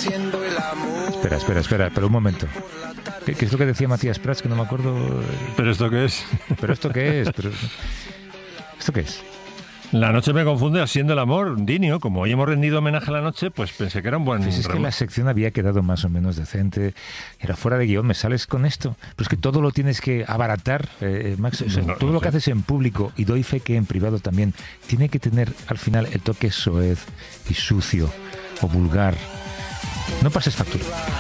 Espera, pero un momento. ¿Qué es lo que decía Matías Prats, que no me acuerdo? ¿Pero esto qué es? ¿Pero esto qué es? ¿Esto qué es? La noche me confunde haciendo el amor, Dinio. Como hoy hemos rendido homenaje a la noche, pues pensé que era un buen... Pues es que la sección había quedado más o menos decente. Era fuera de guión, ¿me sales con esto? Pero es que todo lo tienes que abaratar, Max. O sea, todo lo que haces en público, y doy fe que en privado también, tiene que tener al final el toque soez y sucio o vulgar. No pases factura.